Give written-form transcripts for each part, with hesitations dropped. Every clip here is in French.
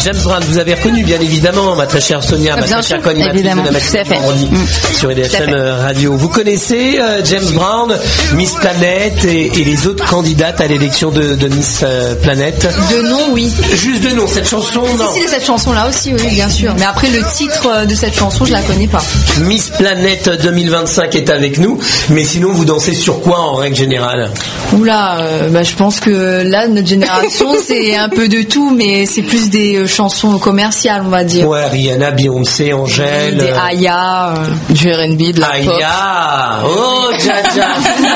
James Brown, vous avez reconnu bien évidemment, ma très chère Sonia, ma très chère co-animatrice de la matinée sur EDFM Radio. Vous connaissez James Brown, Miss Planète et les autres candidates à l'élection de Miss Planète? De nom, oui. Juste de nom, cette chanson, non? Si, cette chanson-là aussi, oui, bien sûr. Mais après, le titre de cette chanson, je la connais pas. Miss Planète 2025 est avec nous, mais sinon, vous dansez sur quoi en règle générale? Oula, je pense que là, notre génération, c'est un peu de tout, mais c'est plus des chansons commerciales, on va dire. Ouais, Rihanna, Beyoncé, Angèle. Des Aya, du R&B, de la pop. Aya, oh, Jaja.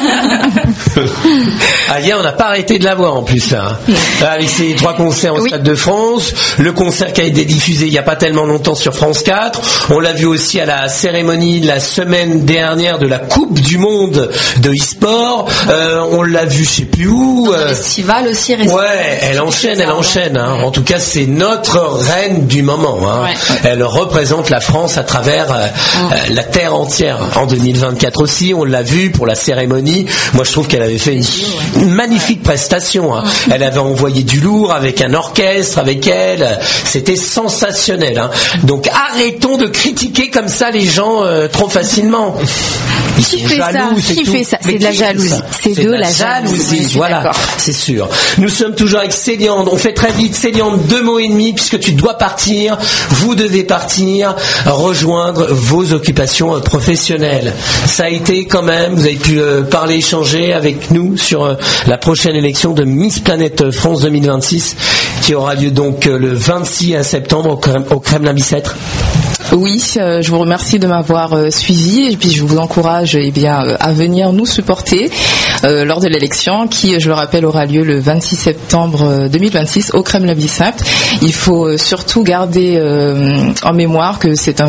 Aya, on n'a pas arrêté de la voir en plus. Hein. Avec ses 3 concerts au Stade de France, le concert qui a été diffusé il n'y a pas tellement longtemps sur France 4. On l'a vu aussi à la cérémonie la semaine dernière de la Coupe du Monde de e-sport. On l'a vu, je sais plus où. Dans le festival aussi. Récemment. Ouais, elle enchaîne. Hein. En tout cas, c'est notre reine du moment. Hein. Ouais. Elle représente la France à travers la terre entière. En 2024 aussi, on l'a vu pour la cérémonie. Moi, je trouve qu'elle avait fait une magnifique prestation. Hein. Elle avait envoyé du lourd avec un orchestre avec elle. C'était sensationnel. Hein. Donc, arrêtons de critiquer comme ça les gens trop facilement. Qui fait ça? C'est de la jalousie. C'est de la jalousie. Voilà, c'est sûr. Nous sommes toujours avec Céliande. On fait très vite. Céliande, 2 mots et demi puisque tu dois partir. Vous devez partir, rejoindre vos occupations professionnelles. Ça a été quand même, vous avez pu parler, échanger avec nous sur la prochaine élection de Miss Planète France 2026 qui aura lieu donc le 26 septembre au Kremlin-Bicêtre. Oui, je vous remercie de m'avoir suivi et puis je vous encourage à venir nous supporter lors de l'élection qui, je le rappelle, aura lieu le 26 septembre 2026 au Kremlin-Bicêtre. Il faut surtout garder en mémoire que c'est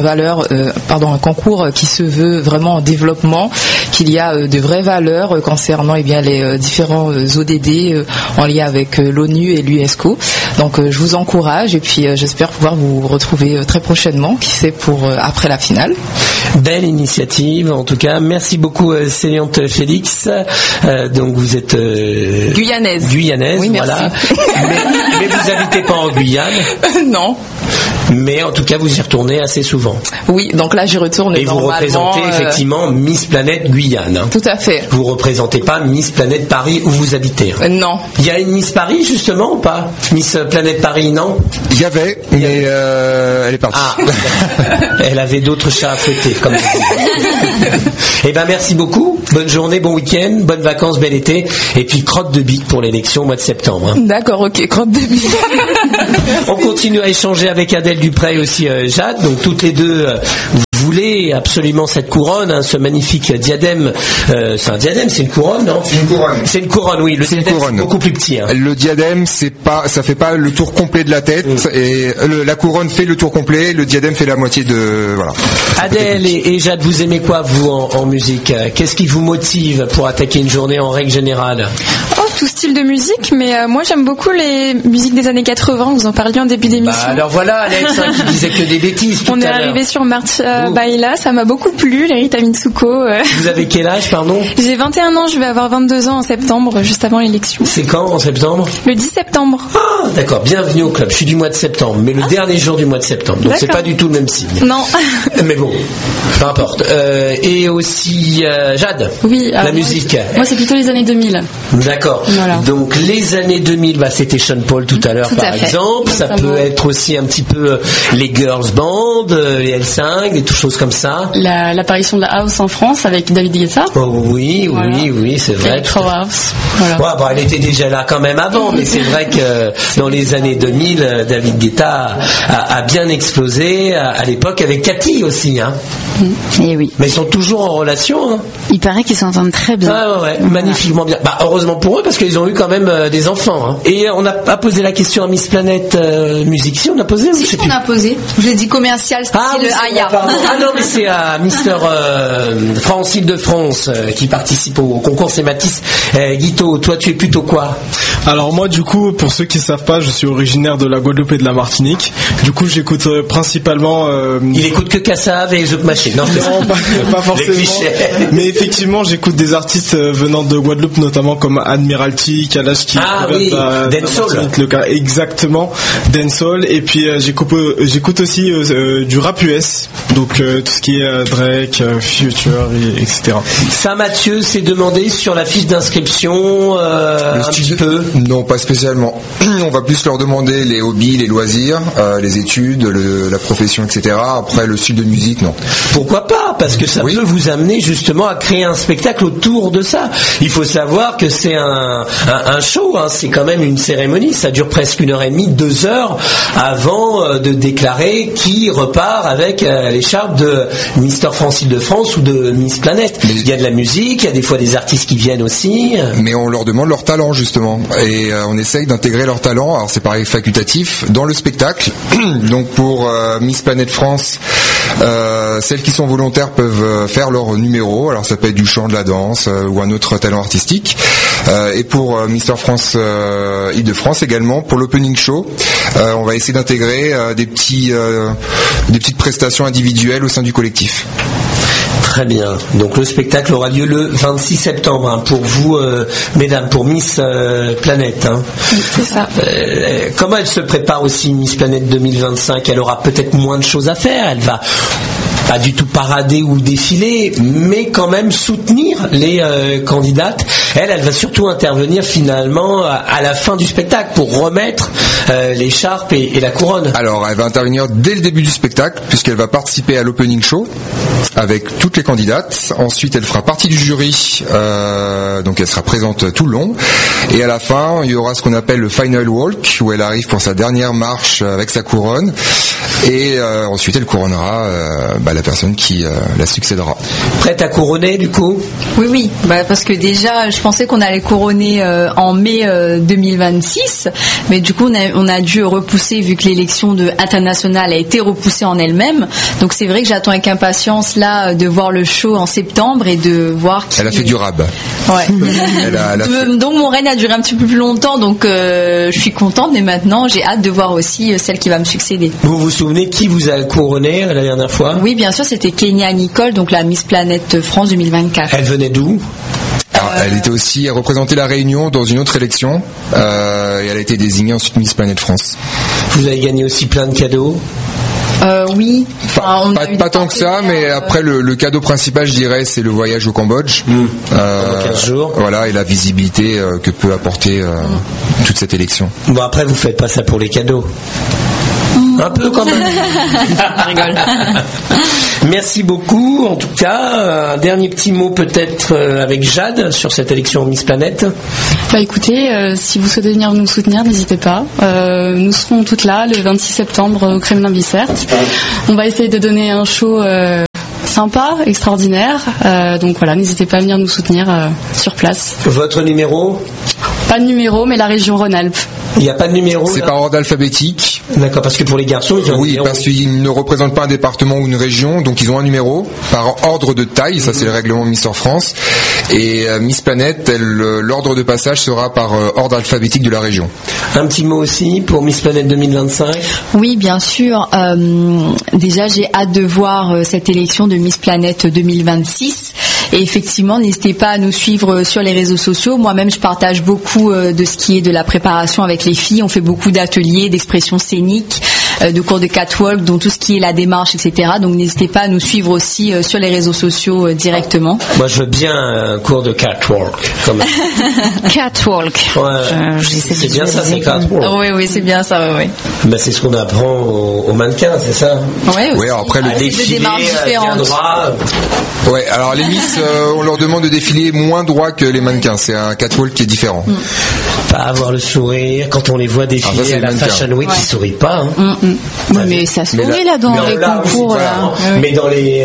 un concours qui se veut vraiment en développement, qu'il y a de vraies valeurs concernant les différents ODD en lien avec l'ONU et l'UNESCO. Donc je vous encourage et puis j'espère pouvoir vous retrouver très prochainement, qui sait pour après la finale. Belle initiative en tout cas. Merci beaucoup Céliante Félix. Donc vous êtes guyanaise. Oui, voilà. mais vous habitez pas en Guyane? Non. Mais en tout cas, vous y retournez assez souvent. Oui, donc là, j'y retourne et normalement. Et vous représentez effectivement Miss Planète Guyane. Hein. Tout à fait. Vous représentez pas Miss Planète Paris où vous habitez. Hein. Non. Il y a une Miss Paris justement ou pas? Miss Planète Paris, non? Il y avait, mais elle est partie. Elle avait d'autres chats à fouetter, comme Eh ben merci beaucoup. Bonne journée, bon week-end, bonnes vacances, bel été. Et puis crotte de bite pour l'élection au mois de septembre. Hein. D'accord, ok, crotte de bite. On continue à échanger avec Adèle Dupré et aussi Jade. Donc toutes les deux voulez absolument cette couronne, hein, ce magnifique diadème. C'est un diadème, c'est une couronne, non? C'est une couronne. C'est une couronne, oui. Le diadème, c'est beaucoup plus petit. Hein. Le diadème, ça fait pas le tour complet de la tête. Et la couronne fait le tour complet. Le diadème fait la moitié de. Voilà. Adèle et Jade, vous aimez quoi vous en musique? Qu'est-ce qui vous motive pour attaquer une journée en règle générale? Tout style de musique, mais moi j'aime beaucoup les musiques des années 80. Vous en parliez en début d'émission. Alors voilà, Alex, qui disait que des bêtises. On est arrivé sur March Baila, ça m'a beaucoup plu, les Rita Mitsuko. Vous avez quel âge, pardon? J'ai 21 ans, je vais avoir 22 ans en septembre, juste avant l'élection. C'est quand en septembre? Le 10 septembre. Ah, d'accord, bienvenue au club. Je suis du mois de septembre, mais le dernier jour du mois de septembre. Donc c'est pas du tout le même signe. Non. Mais bon, peu importe. Et aussi Jade. Oui. La musique. Moi c'est plutôt les années 2000. D'accord. Voilà. Donc les années 2000, c'était Sean Paul tout à l'heure par exemple. Ça peut être aussi un petit peu les girls band, les L5, des choses comme ça. L'apparition de la house en France avec David Guetta. Oh, oui, voilà. oui, c'est vrai. Electro House. Voilà. Ouais, elle était déjà là quand même avant, mais c'est vrai que dans les années 2000, David Guetta a bien explosé à l'époque avec Cathy aussi. Hein. Et oui. Mais ils sont toujours en relation. Hein. Il paraît qu'ils s'entendent très bien. Ah ouais, magnifiquement bien. Heureusement pour eux parce qu'ils ont eu quand même des enfants. Hein. Et on n'a pas posé la question à Miss Planète Musique. Si on a posé, si on a posé. Je l'ai dit commercial, c'est le Aya. Ah non, mais c'est à Mister France Île-de-France qui participe au concours. C'est Mathis Guiteau. Toi, tu es plutôt quoi? Alors moi, du coup, pour ceux qui ne savent pas, je suis originaire de la Guadeloupe et de la Martinique. Du coup, j'écoute principalement. Il écoute que Kassav et Zouk Machine. Non, pas forcément. Mais effectivement, j'écoute des artistes venant de Guadeloupe, notamment comme Admiral Alti, Kalash qui Dancehall. Le cas exactement, Dancehall. Et puis j'écoute aussi du rap US, donc tout ce qui est Drake, Future, etc. Saint-Mathieu s'est demandé sur la fiche d'inscription un petit peu. Non, pas spécialement. On va plus leur demander les hobbies, les loisirs, les études, la profession, etc. Après, le style de musique, non. Pourquoi pas? Parce que ça peut vous amener justement à créer un spectacle autour de ça. Il faut savoir que c'est un show, hein. C'est quand même une cérémonie. Ça dure presque 1h30, 2 heures avant de déclarer qui repart avec l'écharpe de Mister France Île-de-France ou de Miss Planète. Il y a de la musique, il y a des fois des artistes qui viennent aussi. Mais on leur demande leur talent justement, et on essaye d'intégrer leur talent. Alors c'est pareil, facultatif dans le spectacle. Donc pour Miss Planète France, celles qui sont volontaires peuvent faire leur numéro. Alors ça peut être du chant, de la danse ou un autre talent artistique. Et pour Mister France Île-de-France également, pour l'opening show, on va essayer d'intégrer des petites prestations individuelles au sein du collectif. Très bien. Donc le spectacle aura lieu le 26 septembre hein, pour vous, mesdames, pour Miss Planète. Hein. C'est ça. Comment elle se prépare aussi, Miss Planète 2025? Elle aura peut-être moins de choses à faire. Elle va pas du tout parader ou défiler, mais quand même soutenir les candidates. Elle va surtout intervenir finalement à la fin du spectacle pour remettre l'écharpe et la couronne. Alors, elle va intervenir dès le début du spectacle, puisqu'elle va participer à l'opening show avec toutes les candidates. Ensuite, elle fera partie du jury, donc elle sera présente tout le long. Et à la fin, il y aura ce qu'on appelle le final walk, où elle arrive pour sa dernière marche avec sa couronne. Et ensuite, elle couronnera la personne qui la succédera. Prête à couronner, du coup? Oui, parce que déjà, je pensais qu'on allait couronner en mai 2026, mais du coup, on a dû repousser, vu que l'élection internationale a été repoussée en elle-même. Donc c'est vrai que j'attends avec impatience là de voir le show en septembre et de voir. Elle a fait du rab. Ouais. Donc mon règne a duré un petit peu plus longtemps, donc je suis contente, mais maintenant j'ai hâte de voir aussi celle qui va me succéder. Vous vous souvenez qui vous a couronné la dernière fois? Oui, bien sûr, c'était Kenya Nicole, donc la Miss Planète France 2024. Elle venait d'où? Alors, elle était aussi à représenter la Réunion dans une autre élection et elle a été désignée ensuite Miss Planète France. Vous avez gagné aussi plein de cadeaux? Oui. Pas tant que ça, mais après le cadeau principal, je dirais, c'est le voyage au Cambodge. 15 jours. Voilà, et la visibilité que peut apporter toute cette élection. Bon, après, vous faites pas ça pour les cadeaux. Un peu quand même. Je rigole. Merci beaucoup. En tout cas, un dernier petit mot peut-être avec Jade sur cette élection Miss Planète. Écoutez, si vous souhaitez venir nous soutenir, n'hésitez pas. Nous serons toutes là le 26 septembre au Kremlin-Bicêtre. On va essayer de donner un show sympa, extraordinaire. Donc voilà, n'hésitez pas à venir nous soutenir sur place. Votre numéro? Pas de numéro, mais la région Rhône-Alpes. Il n'y a pas de numéro? C'est par ordre alphabétique. D'accord, parce que pour les garçons, ils ont oui, parce qu'ils ne représentent pas un département ou une région, donc ils ont un numéro par ordre de taille. Ça, c'est le règlement Miss France. Et Miss Planète, l'ordre de passage sera par ordre alphabétique de la région. Un petit mot aussi pour Miss Planète 2025. Oui, bien sûr. Déjà, j'ai hâte de voir cette élection de Miss Planète 2026. Et effectivement, n'hésitez pas à nous suivre sur les réseaux sociaux. Moi-même, je partage beaucoup de ce qui est de la préparation avec les filles. On fait beaucoup d'ateliers, d'expressions scéniques, de cours de catwalk, dont tout ce qui est la démarche, etc. Donc n'hésitez pas à nous suivre aussi sur les réseaux sociaux directement. Moi, je veux bien un cours de catwalk. Quand même. Catwalk. Ouais. C'est bien ça, c'est catwalk. Oui, c'est bien ça, oui. Ben, c'est ce qu'on apprend aux mannequins, c'est ça? Oui, après le défilé, des démarches différentes. Droit. Ouais, alors les Miss, on leur demande de défiler moins droit que les mannequins. C'est un catwalk qui est différent. Pas avoir le sourire quand on les voit défiler ça, à la Fashion Week, ils sourient pas. Hein. Oui, mais ça se sourit là dans les concours. Mais dans les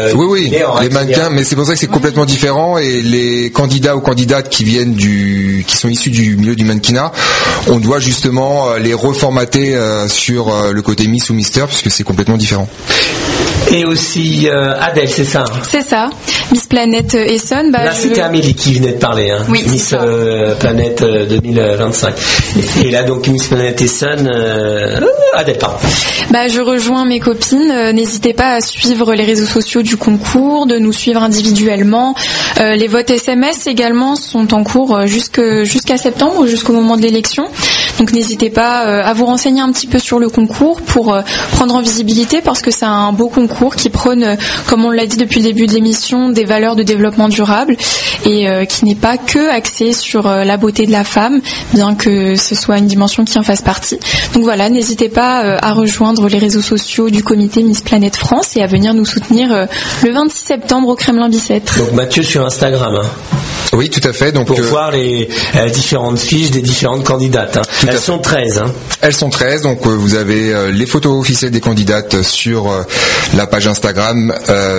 les mannequins, mais c'est pour ça que c'est complètement différent. Et les candidats ou candidates qui sont issus du milieu du mannequinat, on doit justement les reformater sur le côté Miss ou Mister, puisque c'est complètement différent. Et aussi Adèle, c'est ça? C'est ça. Miss Planète Essonne. Là, c'était Amélie qui venait de parler. Hein. Oui, Miss Planète 2025. Et là, donc, Miss Planète Essonne... Adèle, pas? Je rejoins mes copines. N'hésitez pas à suivre les réseaux sociaux du concours, de nous suivre individuellement. Les votes SMS également sont en cours jusqu'à septembre ou jusqu'au moment de l'élection. Donc n'hésitez pas à vous renseigner un petit peu sur le concours pour prendre en visibilité, parce que c'est un beau concours qui prône, comme on l'a dit depuis le début de l'émission, des valeurs de développement durable et qui n'est pas que axé sur la beauté de la femme, bien que ce soit une dimension qui en fasse partie. Donc voilà, n'hésitez pas à rejoindre les réseaux sociaux du comité Miss Planète France et à venir nous soutenir le 26 septembre au Kremlin Bicêtre. Donc Mathieu sur Instagram. Oui, tout à fait. Donc pour voir les différentes fiches des différentes candidates. Elles sont 13. Elles sont 13. Donc vous avez les photos officielles des candidates sur la page Instagram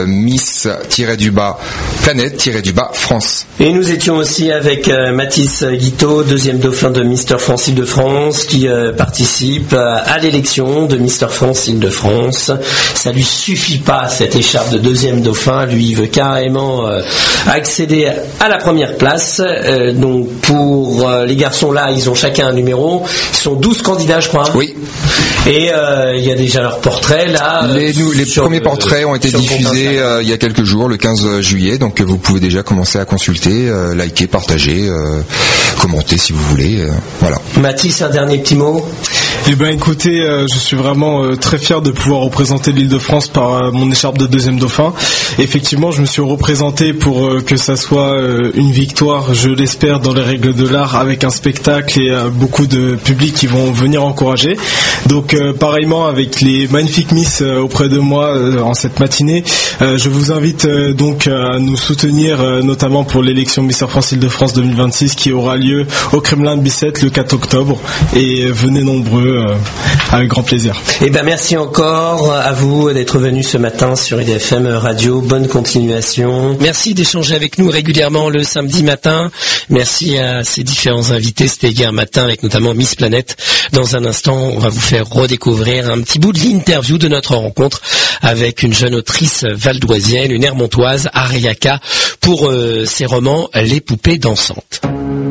Miss-Planète-France. Et nous étions aussi avec Mathis Guiteau, deuxième dauphin de Mister France Île-de-France, qui participe à l'élection de Mister France Île-de-France. Ça lui suffit pas, cette écharpe de deuxième dauphin. Lui, il veut carrément accéder à la première place. Donc pour les garçons là, ils ont chacun un numéro. Ils sont 12 candidats, je crois. Oui. Et il y a déjà leurs portraits là. Les premiers portraits ont été diffusés il y a quelques jours, le 15 juillet. Donc vous pouvez déjà commencer à consulter, liker, partager, commenter si vous voulez. Voilà. Mathis, un dernier petit mot. Écoutez, je suis vraiment très fier de pouvoir représenter l'Île-de-France par mon écharpe de deuxième dauphin. Effectivement, je me suis représenté pour que ça soit une victoire, je l'espère, dans les règles de l'art, avec un spectacle et beaucoup de public qui vont venir encourager. Donc pareillement avec les magnifiques Miss auprès de moi en cette matinée, je vous invite donc à nous soutenir notamment pour l'élection Mister France Île-de-France 2026 qui aura lieu au Kremlin de Bicêtre le 4 octobre. Et venez nombreux. Avec grand plaisir. Merci encore à vous d'être venus ce matin sur IDFM Radio. Bonne continuation. Merci d'échanger avec nous régulièrement le samedi matin. Merci à ces différents invités. C'était hier matin avec notamment Miss Planète. Dans un instant, on va vous faire redécouvrir un petit bout de l'interview de notre rencontre avec une jeune autrice valdoisienne, une Hermontoise, Ariaka, pour ses romans Les Poupées dansantes.